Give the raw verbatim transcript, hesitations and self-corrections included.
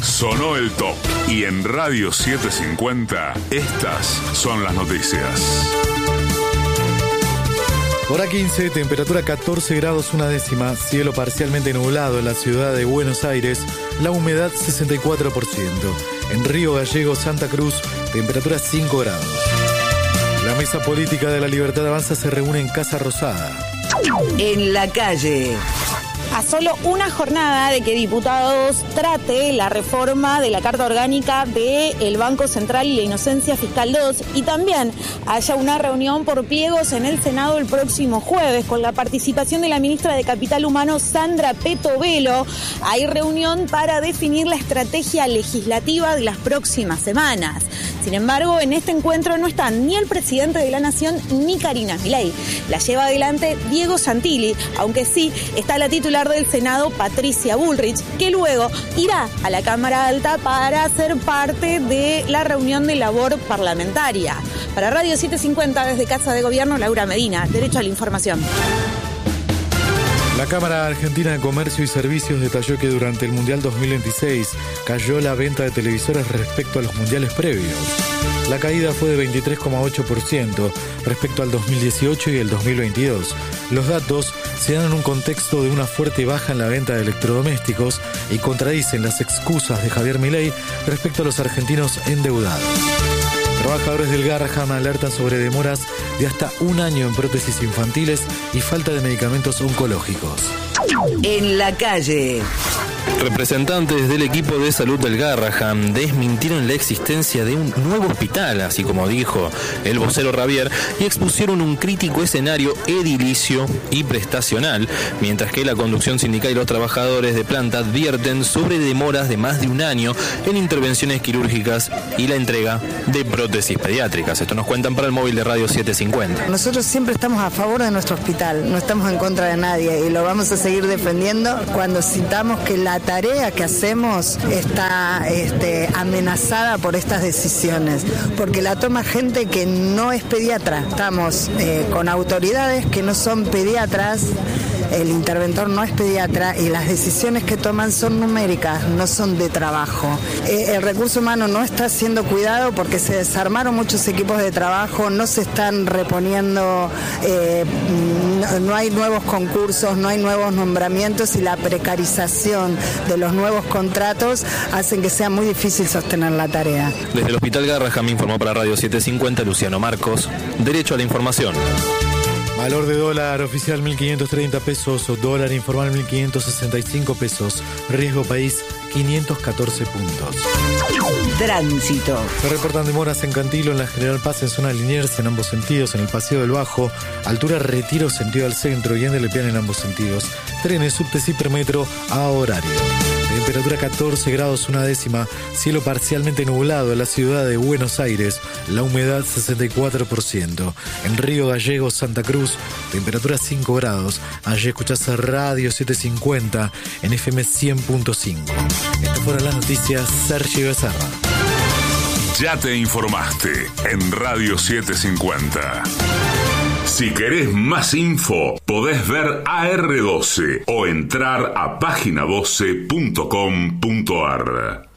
Sonó el top. Y en Radio setecientos cincuenta, estas son las noticias. Hora quince, temperatura catorce grados una décima, cielo parcialmente nublado en la ciudad de Buenos Aires, la humedad sesenta y cuatro por ciento. En Río Gallegos, Santa Cruz, temperatura cinco grados. La mesa política de la Libertad Avanza se reúne en Casa Rosada. En la calle. A solo una jornada de que diputados trate la reforma de la Carta Orgánica del Banco Central y la Inocencia Fiscal dos, y también haya una reunión por pliegos en el Senado el próximo jueves con la participación de la ministra de Capital Humano, Sandra Petovelo. Hay reunión para definir la estrategia legislativa de las próximas semanas. Sin embargo, en este encuentro no están ni el presidente de la Nación ni Karina Milei. La lleva adelante Diego Santilli, aunque sí está la titular del Senado, Patricia Bullrich, que luego irá a la Cámara Alta para ser parte de la reunión de labor parlamentaria. Para Radio setecientos cincuenta, desde Casa de Gobierno, Laura Medina, Derecho a la Información. La Cámara Argentina de Comercio y Servicios detalló que durante el Mundial dos mil veintiséis cayó la venta de televisores respecto a los mundiales previos. La caída fue de veintitrés coma ocho por ciento respecto al dos mil dieciocho y el dos mil veintidós. Los datos se dan en un contexto de una fuerte baja en la venta de electrodomésticos y contradicen las excusas de Javier Milei respecto a los argentinos endeudados. Trabajadores del Garrahan alertan sobre demoras de hasta un año en prótesis infantiles y falta de medicamentos oncológicos. En la calle. Representantes del equipo de salud del Garrahan desmintieron la existencia de un nuevo hospital, así como dijo el vocero Ravier, y expusieron un crítico escenario edilicio y prestacional, mientras que la conducción sindical y los trabajadores de planta advierten sobre demoras de más de un año en intervenciones quirúrgicas y la entrega de prótesis pediátricas. Esto nos cuentan para el móvil de Radio setecientos cincuenta. Nosotros siempre estamos a favor de nuestro hospital, no estamos en contra de nadie y lo vamos a seguir defendiendo cuando sintamos que la tarea que hacemos está este, amenazada por estas decisiones, porque la toma gente que no es pediatra. Estamos eh, con autoridades que no son pediatras, el interventor no es pediatra y las decisiones que toman son numéricas, no son de trabajo. Eh, el recurso humano no está siendo cuidado porque se desarmaron muchos equipos de trabajo, no se están reponiendo, eh, no, no hay nuevos concursos, no hay nuevos nombramientos y la precarización de los nuevos contratos hacen que sea muy difícil sostener la tarea. Desde el Hospital Garrahan informó para Radio setecientos cincuenta Luciano Marcos, Derecho a la Información. Valor de dólar oficial mil quinientos treinta pesos, o dólar informal mil quinientos sesenta y cinco pesos, riesgo país quinientos catorce puntos. Tránsito. Se reportan demoras en Cantilo, en la General Paz, en zona Liniers, en ambos sentidos, en el Paseo del Bajo, altura Retiro, sentido al centro, y en Delepiane en ambos sentidos. Trenes, subtes y permetro a horario. Temperatura catorce grados una décima, cielo parcialmente nublado en la ciudad de Buenos Aires, la humedad sesenta y cuatro por ciento. En Río Gallegos, Santa Cruz, temperatura cinco grados. Allí escuchás Radio setecientos cincuenta en F M cien punto cinco. Estas fueron las noticias. Sergio Becerra. Ya te informaste en Radio setecientos cincuenta. Si querés más info, podés ver A R doce o entrar a página doce punto com punto ar.